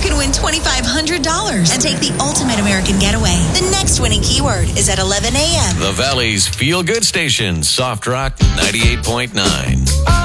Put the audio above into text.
can win $2,500 and take the ultimate American getaway. The next winning keyword is at 11 a.m. The Valley's Feel Good Station, Soft Rock 98.9.